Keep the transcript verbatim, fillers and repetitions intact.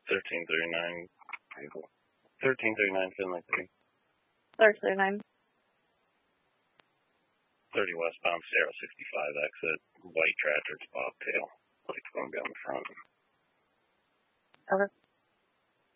thirteen thirty-nine, thirteen thirty-nine, Finley three. thirteen thirty-nine. thirty westbound, Sierra sixty-five exit, white tractor, it's bobtail. Light's going to be on the front. Okay.